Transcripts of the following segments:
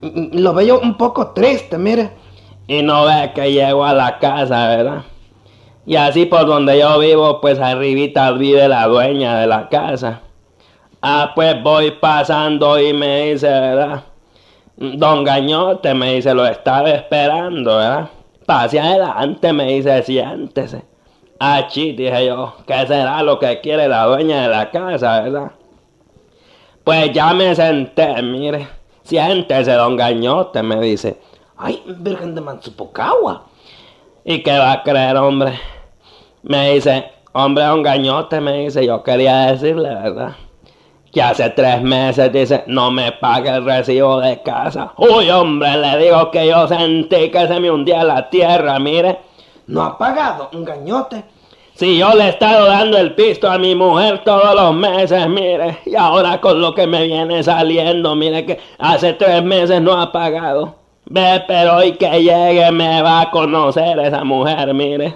Lo veo un poco triste, mire. Y no ve que llego a la casa, ¿verdad? Y así por donde yo vivo, pues arribita vive la dueña de la casa. Pues voy pasando y me dice, ¿verdad? Don Gañote, me dice, lo estaba esperando, ¿verdad? Pase adelante, me dice, siéntese. Achí, dije yo, ¿qué será lo que quiere la dueña de la casa, verdad? Pues ya me senté, mire. Siéntese, don Gañote, me dice. Ay, Virgen de Mansupocagua. ¿Y qué va a creer, hombre? Me dice, hombre, don Gañote, me dice, yo quería decirle, ¿verdad? Que hace 3 meses, dice, no me pague el recibo de casa. Uy, hombre, le digo que yo sentí que se me hundía la tierra, mire. ¿No ha pagado, un Gañote? Si yo le he estado dando el pisto a mi mujer todos los meses, mire, y ahora con lo que me viene saliendo, mire que hace 3 meses no ha pagado. Ve, pero hoy que llegue me va a conocer esa mujer, mire.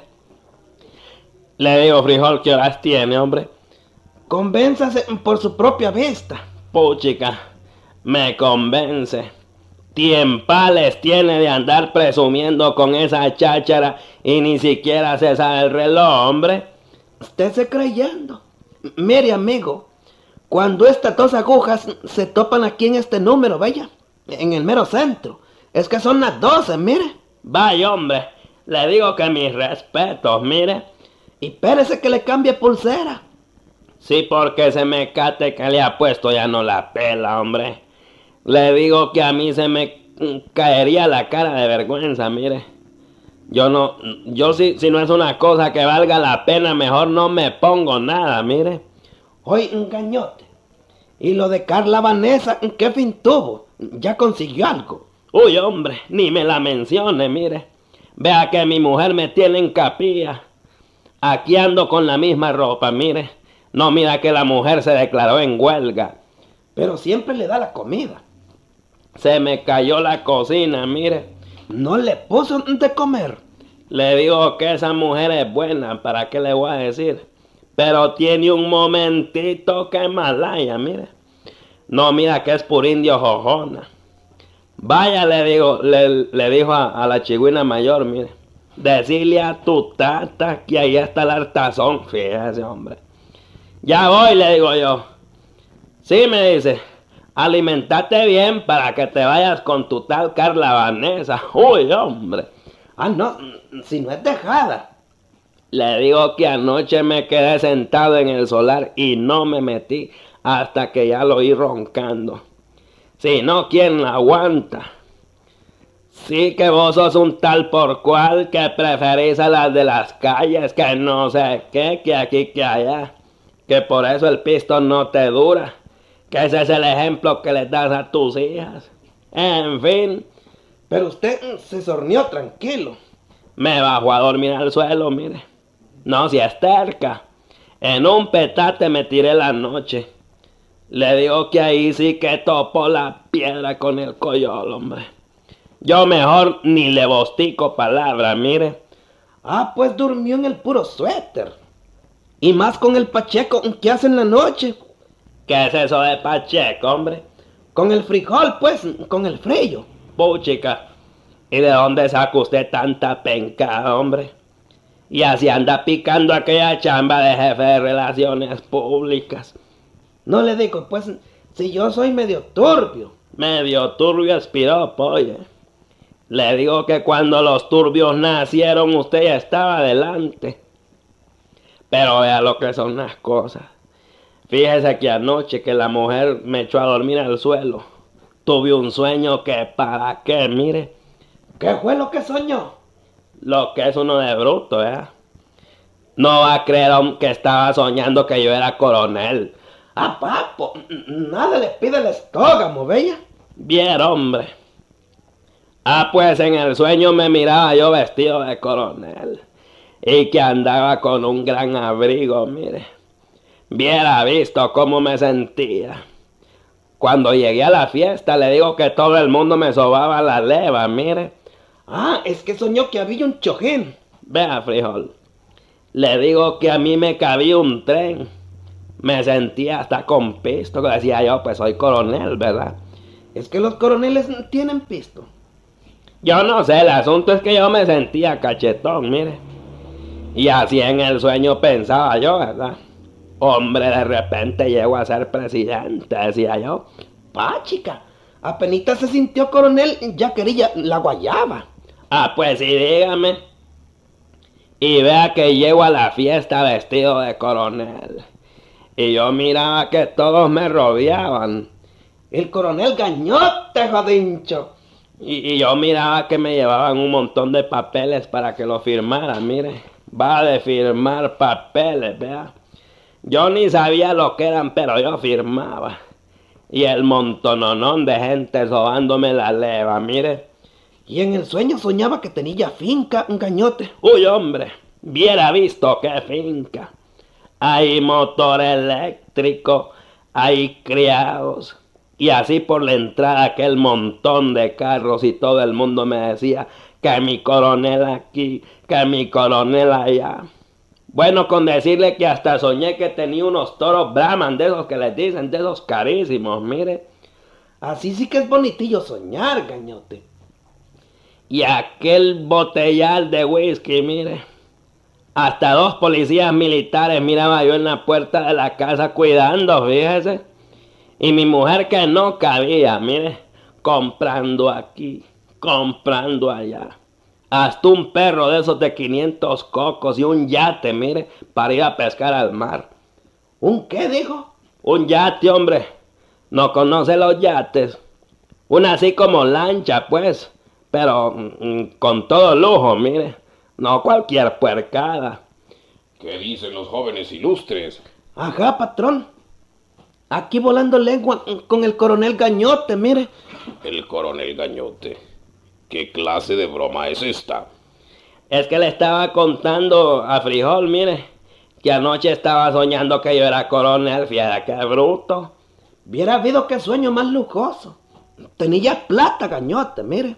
Le digo, Frijol, ¿qué horas tiene, hombre? Convénzase por su propia vista. Puchica, me convence. Tiempales tiene de andar presumiendo con esa cháchara y ni siquiera se sabe el reloj, hombre. Estése creyendo. Mire, amigo, cuando estas 2 agujas se topan aquí en este número, vaya, en el mero centro, es que son las 12, mire. Vaya, hombre, le digo que mis respetos, mire. Y espérese que le cambie pulsera. Sí, porque se me cate que le ha puesto ya no la pela, hombre. Le digo que a mí se me caería la cara de vergüenza, mire. Yo si no es una cosa que valga la pena, mejor no me pongo nada, mire. Oye, un Gañote. ¿Y lo de Carla Vanessa, qué fin tuvo? ¿Ya consiguió algo? Uy, hombre, ni me la mencione, mire. Vea que mi mujer me tiene en capilla. Aquí ando con la misma ropa, mire. No, mira que la mujer se declaró en huelga. Pero siempre le da la comida. Se me cayó la cocina, mire. No le puso de comer. Le digo que esa mujer es buena, ¿para qué le voy a decir? Pero tiene un momentito que malaya, mire. No, mira que es por indio jojona. Vaya, le dijo a la chigüina mayor, mire. Decirle a tu tata que ahí está el hartazón, fíjese, hombre. Ya voy, le digo yo. Sí, me dice. Alimentate bien para que te vayas con tu tal Carla Vanessa. Uy, hombre. Ah, no, si no es dejada. Le digo que anoche me quedé sentado en el solar y no me metí hasta que ya lo oí roncando. Si no, ¿quién la aguanta? Sí que vos sos un tal por cual que preferís a las de las calles, que no sé qué, que aquí, que allá. Que por eso el pisto no te dura. Que ese es el ejemplo que le das a tus hijas. En fin. Pero usted se sornió tranquilo. Me bajó a dormir al suelo, mire. No, si es terca. En un petate me tiré la noche. Le digo que ahí sí que topo la piedra con el coyol, hombre. Yo mejor ni le bostico palabra, mire. Ah, pues durmió en el puro suéter. Y más con el pacheco que hace en la noche. ¿Qué es eso de pacheco, hombre? Con el frijol, pues, con el frillo. Puchica, ¿y de dónde saca usted tanta penca, hombre? Y así anda picando aquella chamba de jefe de relaciones públicas. No le digo, pues, si yo soy medio turbio. Medio turbio es oye. Le digo que cuando los turbios nacieron usted ya estaba adelante. Pero vea lo que son las cosas. Fíjese que anoche que la mujer me echó a dormir al suelo. Tuve un sueño que para qué, mire. ¿Qué fue lo que soñó? Lo que es uno de bruto, No va a creer que estaba soñando que yo era coronel. Ah, papo, nada le pide el estógamo, bella. Bien, hombre. Pues en el sueño me miraba yo vestido de coronel. Y que andaba con un gran abrigo, mire. Viera visto cómo me sentía. Cuando llegué a la fiesta le digo que todo el mundo me sobaba la leva, mire. Ah, es que soñó que había un chojín. Vea, frijol. Le digo que a mí me cabía un tren. Me sentía hasta con pisto, que decía yo, pues soy coronel, ¿verdad? Es que los coroneles tienen pisto. Yo no sé, el asunto es que yo me sentía cachetón, mire. Y así en el sueño pensaba yo, ¿verdad? Hombre, de repente llego a ser presidente, decía yo. Chica, apenita se sintió coronel, ya quería la guayaba. Pues sí, dígame. Y vea que llego a la fiesta vestido de coronel. Y yo miraba que todos me rodeaban. El coronel Gañote, jodincho. Y yo miraba que me llevaban un montón de papeles para que lo firmara, mire. Va de firmar papeles, vea. Yo ni sabía lo que eran, pero yo firmaba. Y el montononón de gente sobándome la leva, mire. Y en el sueño soñaba que tenía finca, un Gañote. Uy, hombre, viera visto qué finca. Hay motor eléctrico, hay criados. Y así por la entrada aquel montón de carros y todo el mundo me decía que mi coronel aquí, que mi coronel allá. Bueno, con decirle que hasta soñé que tenía unos toros Brahman, de esos que les dicen, de esos carísimos, mire. Así sí que es bonitillo soñar, Gañote. Y aquel botellal de whisky, mire. Hasta 2 policías militares miraba yo en la puerta de la casa cuidando, fíjese. Y mi mujer que no cabía, mire, comprando aquí, comprando allá. Hasta un perro de esos de 500 cocos y un yate, mire, para ir a pescar al mar. ¿Un qué, dijo? Un yate, hombre. No conoce los yates. Una así como lancha, pues, pero con todo lujo, mire. No cualquier puercada. ¿Qué dicen los jóvenes ilustres? Ajá, patrón. Aquí volando lengua con el coronel Gañote, mire. El coronel Gañote. ¿Qué clase de broma es esta? Es que le estaba contando a Frijol, mire, que anoche estaba soñando que yo era coronel, fíjate qué bruto. Hubiera habido qué sueño más lujoso. Tenía plata, Gañote, mire.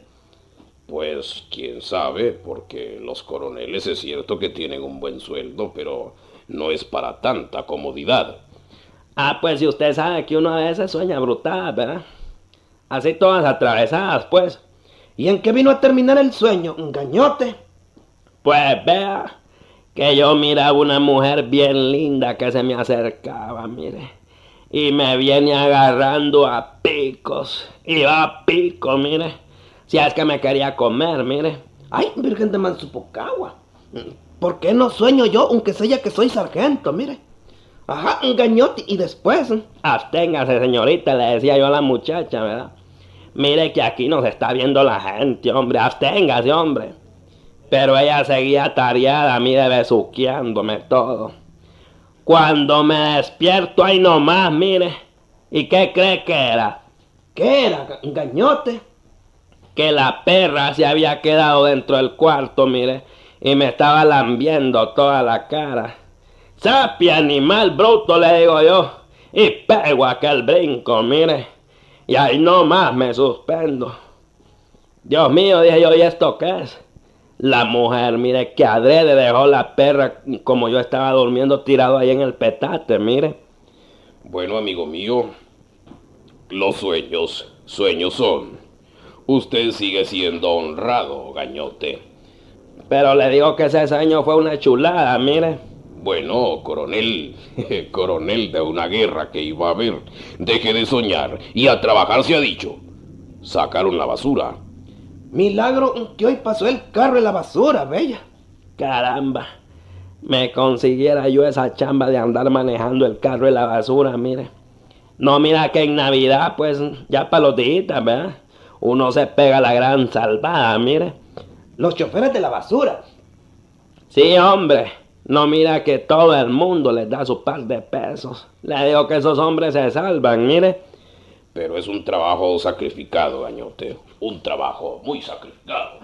Pues quién sabe, porque los coroneles es cierto que tienen un buen sueldo, pero no es para tanta comodidad. Pues si usted sabe que uno a veces sueña brutadas, ¿verdad? Así todas atravesadas, pues. ¿Y en qué vino a terminar el sueño, Gañote? Pues vea, que yo miraba una mujer bien linda que se me acercaba, mire. Y me viene agarrando a picos. Y va a pico, mire. Si es que me quería comer, mire. Ay, Virgen de Mansupocagua. ¿Por qué no sueño yo, aunque sea que soy sargento, mire? Ajá, un Gañote, y después. Absténgase, señorita, le decía yo a la muchacha, ¿verdad? Mire que aquí nos está viendo la gente, hombre. Absténgase, hombre. Pero ella seguía tareada, mire, besuqueándome todo. Cuando me despierto ahí nomás, mire. ¿Y qué cree que era? ¿Qué era, Gañote? Que la perra se había quedado dentro del cuarto, mire. Y me estaba lambiendo toda la cara. ¡Sapia, animal bruto!, le digo yo. Y pego aquel brinco, mire. Y ahí nomás me suspendo. Dios mío, dije yo, ¿y esto qué es? La mujer, mire, que adrede dejó la perra como yo estaba durmiendo tirado ahí en el petate, mire. Bueno, amigo mío, los sueños son. Usted sigue siendo honrado, Gañote. Pero le digo que ese sueño fue una chulada, mire. Bueno, coronel, coronel de una guerra que iba a haber. Deje de soñar y a trabajar se ha dicho. Sacaron la basura. Milagro que hoy pasó el carro en la basura, bella. Caramba, me consiguiera yo esa chamba de andar manejando el carro en la basura, mire. No, mira que en Navidad, pues, ya para los días, ¿verdad? Uno se pega la gran salvada, mire. Los choferes de la basura. Sí, hombre. No, mira que todo el mundo les da su par de pesos. Le digo que esos hombres se salvan, mire. Pero es un trabajo sacrificado, Gañote. Un trabajo muy sacrificado.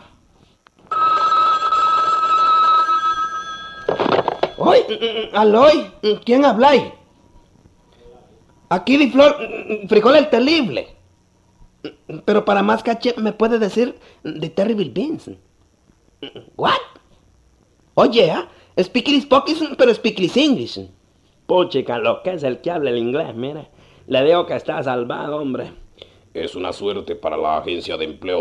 ¡Oy! ¡Aloy! ¿Quién habláis? Aquí di Flor, Frijol el Terrible. Pero para más caché, ¿me puede decir The Terrible Beans? ¿What? Oye, Speaklis Pokis, pero Speaklis English. Puchica, lo que es el que habla el inglés, mire. Le digo que está salvado, hombre. Es una suerte para la agencia de empleo